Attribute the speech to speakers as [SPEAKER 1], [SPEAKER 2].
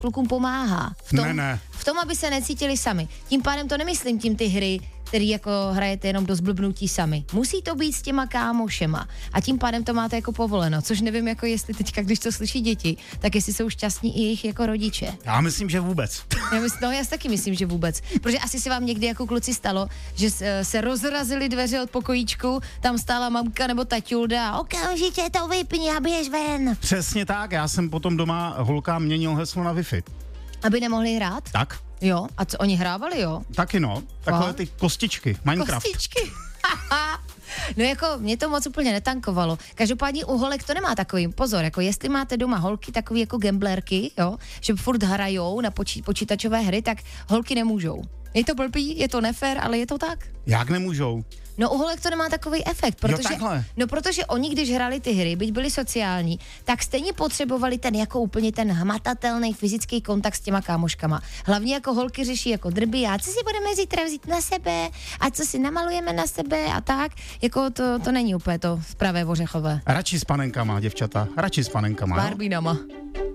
[SPEAKER 1] klukům pomáhá. V tom, aby se necítili sami. Tím pádem to nemyslím tím ty hry, který jako hrajete jenom do zblbnutí sami. Musí to být s těma kámošema a tím pádem to máte jako povoleno, což nevím, jako jestli teďka, když to slyší děti, tak jestli jsou šťastní i jejich jako rodiče.
[SPEAKER 2] Já myslím, že vůbec.
[SPEAKER 1] Já si taky myslím, že vůbec. Protože asi se vám někdy jako kluci stalo, že se rozrazily dveře od pokojíčku, tam stála mamka nebo taťulda a okamžitě to vypni a běž ven.
[SPEAKER 2] Přesně tak, já jsem potom doma holkám měnil heslo na Wi-Fi.
[SPEAKER 1] Aby nemohli hrát?
[SPEAKER 2] Tak.
[SPEAKER 1] Jo, a co oni hrávali, jo?
[SPEAKER 2] Taky no, takové ty kostičky, Minecraft.
[SPEAKER 1] Kostičky. No jako mě to moc úplně netankovalo. Každopádně u holek to nemá takový pozor, jako jestli máte doma holky takový jako gamblerky, jo, že furt hrajou na počítačové hry, tak holky nemůžou. Je to blbý, je to nefér, ale je to tak.
[SPEAKER 2] Jak nemůžou?
[SPEAKER 1] No u holek to nemá takový efekt, protože oni, když hrali ty hry, byť byli sociální, tak stejně potřebovali ten jako úplně ten hmatatelný fyzický kontakt s těma kámoškama. Hlavně jako holky řeší jako drby a co si budeme zítra vzít na sebe a co si namalujeme na sebe a tak, jako to není úplně to pravé ořechové.
[SPEAKER 2] Radši s panenkama, děvčata, radši s panenkama.
[SPEAKER 1] Barbínama.